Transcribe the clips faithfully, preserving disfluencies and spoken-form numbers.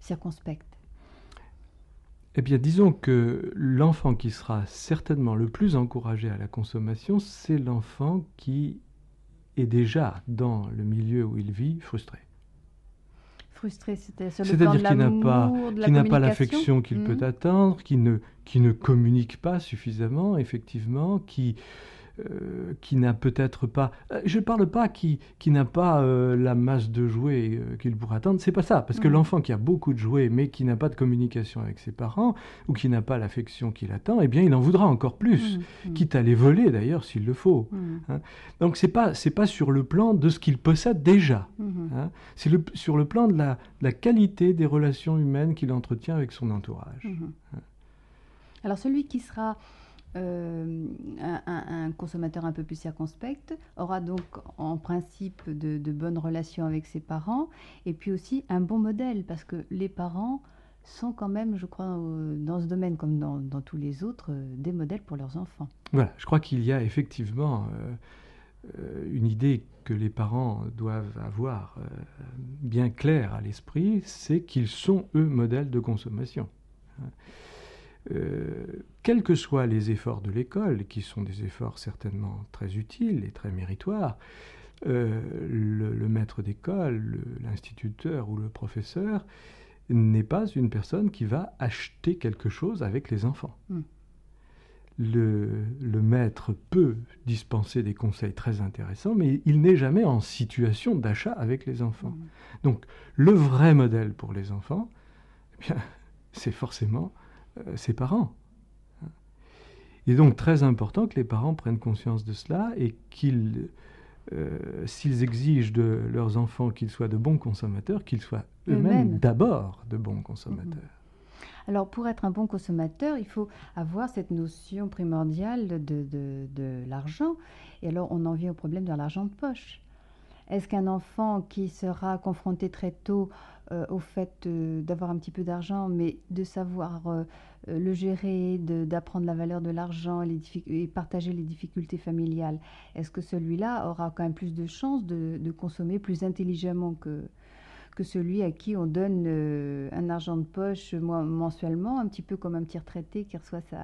circonspecte? Eh bien, disons que l'enfant qui sera certainement le plus encouragé à la consommation, c'est l'enfant qui est déjà, dans le milieu où il vit, frustré. Frustré, c'était sur le plan de C'est-à-dire qu'il n'a pas, l'amour, de la qu'il n'a pas communication? l'affection qu'il Mmh. peut attendre, qui ne, qui ne communique pas suffisamment, effectivement, qui, euh, qui n'a peut-être pas... euh, Je ne parle pas qui, qui n'a pas euh, la masse de jouets euh, qu'il pourrait attendre, c'est pas ça. Parce que Mmh. l'enfant qui a beaucoup de jouets, mais qui n'a pas de communication avec ses parents, ou qui n'a pas l'affection qu'il attend, eh bien, il en voudra encore plus, Mmh. quitte à les voler, d'ailleurs, s'il le faut. Mmh. Hein. Donc, c'est pas, c'est pas sur le plan de ce qu'il possède déjà. Mmh. Hein. C'est le, sur le plan de la, de la qualité des relations humaines qu'il entretient avec son entourage. Mmh. Alors, celui qui sera euh, un, un, un consommateur un peu plus circonspect aura donc en principe de, de bonnes relations avec ses parents, et puis aussi un bon modèle, parce que les parents sont quand même, je crois, euh, dans ce domaine comme dans, dans tous les autres, euh, des modèles pour leurs enfants. Voilà, je crois qu'il y a effectivement euh, euh, une idée que les parents doivent avoir euh, bien claire à l'esprit, c'est qu'ils sont, eux, modèles de consommation. Euh, quels que soient les efforts de l'école, qui sont des efforts certainement très utiles et très méritoires, euh, le, le maître d'école, l'instituteur ou le professeur n'est pas une personne qui va acheter quelque chose avec les enfants. Mm. Le, le maître peut dispenser des conseils très intéressants, mais il n'est jamais en situation d'achat avec les enfants. Mm. Donc, le vrai modèle pour les enfants, eh bien, c'est forcément euh, ses parents. Il est donc très important que les parents prennent conscience de cela et qu'ils, euh, s'ils exigent de leurs enfants qu'ils soient de bons consommateurs, qu'ils soient eux-mêmes eux d'abord de bons consommateurs. Mmh. Alors, pour être un bon consommateur, il faut avoir cette notion primordiale de, de, de l'argent. Et alors, on en vient au problème de l'argent de poche. Est-ce qu'un enfant qui sera confronté très tôt euh, au fait euh, d'avoir un petit peu d'argent, mais de savoir euh, le gérer, d'apprendre la valeur de l'argent et partager les difficultés familiales, est-ce que celui-là aura quand même plus de chances de, de consommer plus intelligemment que, que celui à qui on donne euh, un argent de poche mensuellement, un petit peu comme un petit retraité qui reçoit sa,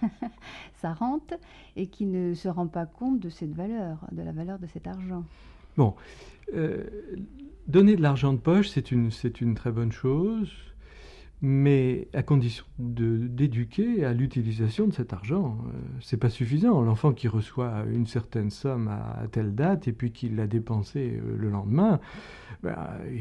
sa rente et qui ne se rend pas compte de cette valeur, de la valeur de cet argent? Bon, euh, donner de l'argent de poche, c'est une, c'est une très bonne chose, mais à condition d'éduquer à l'utilisation de cet argent. Euh, c'est pas suffisant. L'enfant qui reçoit une certaine somme à, à telle date et puis qui l'a dépensée euh, le lendemain, ben,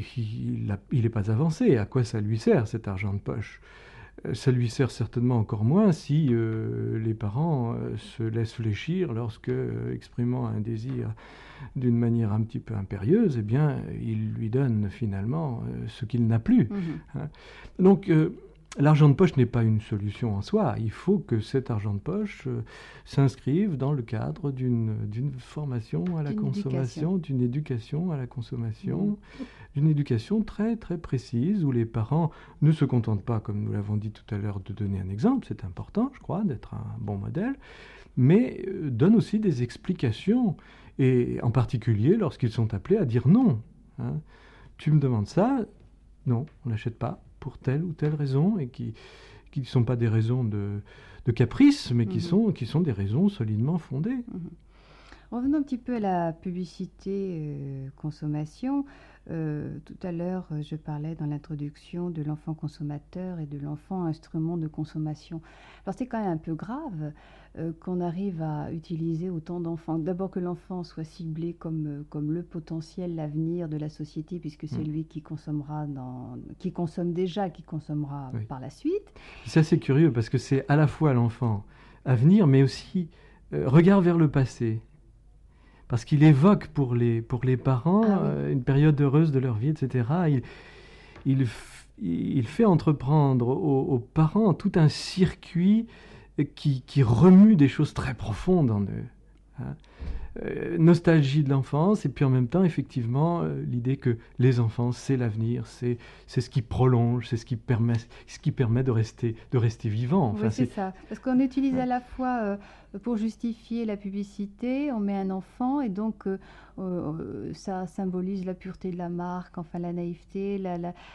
il n'est pas avancé. À quoi ça lui sert cet argent de poche? Ça lui sert certainement encore moins si euh, les parents euh, se laissent fléchir lorsque, euh, exprimant un désir d'une manière un petit peu impérieuse, eh bien, ils lui donnent finalement euh, ce qu'il n'a plus. Mmh. Hein. Donc, euh, l'argent de poche n'est pas une solution en soi. Il faut que cet argent de poche euh, s'inscrive dans le cadre d'une d'une formation à la consommation, d'une éducation à la consommation, mmh. d'une éducation très très précise où les parents ne se contentent pas, comme nous l'avons dit tout à l'heure, de donner un exemple. C'est important, je crois, d'être un bon modèle, mais euh, donnent aussi des explications. Et en particulier lorsqu'ils sont appelés à dire non. Hein. Tu me demandes ça, non, on n'achète pas pour telle ou telle raison, et qui ne sont pas des raisons de, de caprice, mais qui, mmh. sont, qui sont des raisons solidement fondées. Mmh. Revenons un petit peu à la publicité euh, consommation. Euh, tout à l'heure, je parlais dans l'introduction de l'enfant consommateur et de l'enfant instrument de consommation. Alors c'est quand même un peu grave euh, qu'on arrive à utiliser autant d'enfants. D'abord que l'enfant soit ciblé comme, comme le potentiel, l'avenir de la société, puisque c'est mmh. lui qui consommera, dans, qui consomme déjà, qui consommera oui. par la suite. Ça c'est curieux parce que c'est à la fois l'enfant à venir, mais aussi euh, regard vers le passé. Parce qu'il évoque pour les, pour les parents ah, oui. euh, une période heureuse de leur vie, et cetera. Il, il, il fait entreprendre aux, aux parents tout un circuit qui, qui remue des choses très profondes en eux. Hein. Euh, nostalgie de l'enfance, et puis en même temps, effectivement, euh, l'idée que les enfants, c'est l'avenir, c'est, c'est ce qui prolonge, c'est ce qui permet, ce qui permet de, rester, de rester vivant. Enfin, oui, c'est ça. Parce qu'on utilise ouais. à la fois, euh, pour justifier la publicité, on met un enfant, et donc euh, euh, ça symbolise la pureté de la marque, enfin la naïveté, la, la,